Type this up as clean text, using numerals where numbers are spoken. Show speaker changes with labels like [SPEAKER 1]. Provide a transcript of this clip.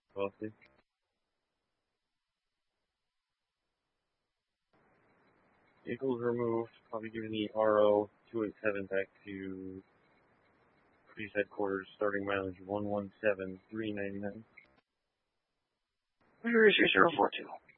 [SPEAKER 1] Velocity. Vehicles removed, probably giving the RO 287 back to police headquarters, starting mileage 117,399.
[SPEAKER 2] Where is your 042?